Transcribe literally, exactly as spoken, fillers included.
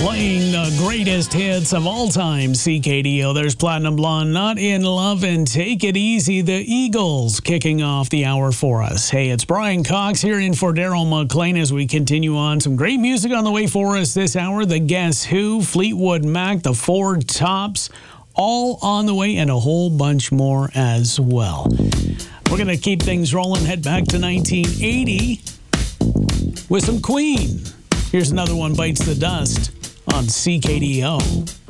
Playing the greatest hits of all time, C K D O. There's Platinum Blonde, Not in Love, and Take It Easy. The Eagles kicking off the hour for us. Hey, it's Brian Cox here in for Daryl McLean as we continue on. Some great music on the way for us this hour. The Guess Who, Fleetwood Mac, the Four Tops, all on the way, and a whole bunch more as well. We're going to keep things rolling, head back to nineteen eighty with some Queen. Here's another one, Bites the Dust on C K D O.